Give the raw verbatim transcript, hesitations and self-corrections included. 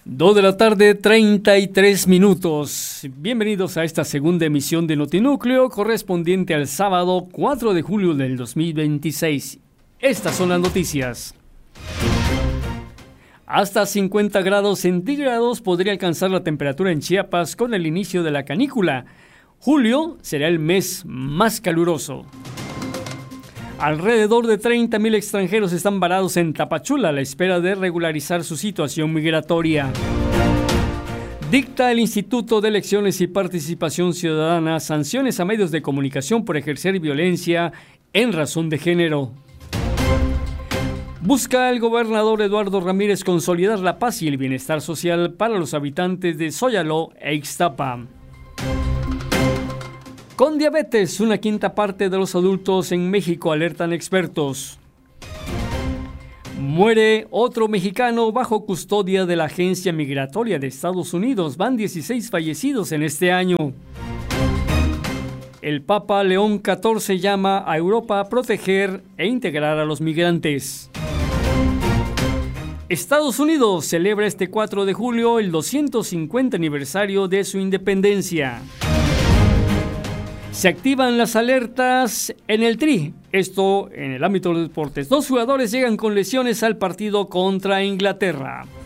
Dos de la tarde, treinta y tres minutos. Bienvenidos a esta segunda emisión de Notinúcleo, correspondiente al sábado cuatro de julio del dos mil veintiséis. Estas son las noticias. Hasta cincuenta grados centígrados podría alcanzar la temperatura en Chiapas con el inicio de la canícula. Julio será el mes más caluroso. Alrededor de treinta mil extranjeros están varados en Tapachula a la espera de regularizar su situación migratoria. Dicta el Instituto de Elecciones y Participación Ciudadana sanciones a medios de comunicación por ejercer violencia en razón de género. Busca el gobernador Eduardo Ramírez consolidar la paz y el bienestar social para los habitantes de Zóyalo e Ixtapa. Con diabetes, una quinta parte de los adultos en México, alertan expertos. Muere otro mexicano bajo custodia de la Agencia Migratoria de Estados Unidos. Van dieciséis fallecidos en este año. El Papa León catorce llama a Europa a proteger e integrar a los migrantes. Estados Unidos celebra este cuatro de julio el doscientos cincuenta aniversario de su independencia. Se activan las alertas en el Tri, esto en el ámbito de los deportes. Dos jugadores llegan con lesiones al partido contra Inglaterra.